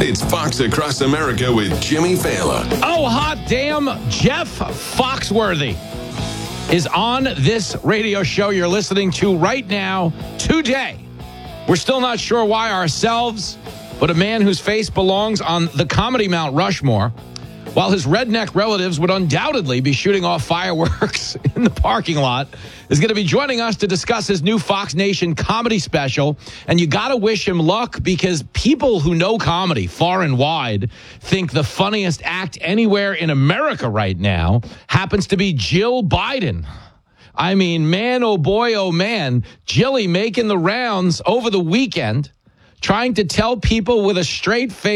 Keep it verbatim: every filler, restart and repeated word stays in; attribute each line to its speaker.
Speaker 1: It's Fox Across America with Jimmy Fallon.
Speaker 2: Oh, hot damn. Jeff Foxworthy is on this radio show you're listening to right now, today. We're still not sure why ourselves, but a man whose face belongs on the comedy Mount Rushmore, while his redneck relatives would undoubtedly be shooting off fireworks in the parking lot, is going to be joining us to discuss his new Fox Nation comedy special. And you got to wish him luck, because people who know comedy far and wide think the funniest act anywhere in America right now happens to be Jill Biden. I mean, man, oh boy, oh man, Jilly making the rounds over the weekend, trying to tell people with a straight face